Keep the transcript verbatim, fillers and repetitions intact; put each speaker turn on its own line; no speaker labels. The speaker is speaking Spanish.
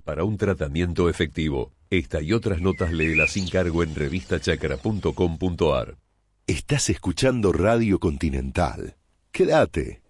para un tratamiento efectivo. Esta y otras notas léelas sin cargo en revista chacra punto com punto ar.
Estás escuchando Radio Continental. Quédate.